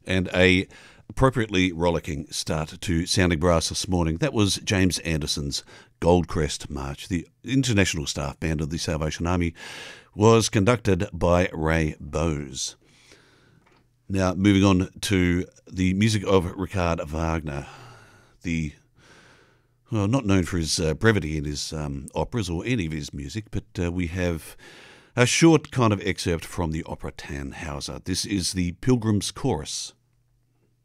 And a appropriately rollicking start to Sounding Brass this morning. That was James Anderson's Goldcrest March. The international staff band of the Salvation Army was conducted by Ray Bowes. Now, moving on to the music of Richard Wagner, not known for his brevity in his operas or any of his music, but we have a short kind of excerpt from the opera Tannhauser. This is the Pilgrim's Chorus.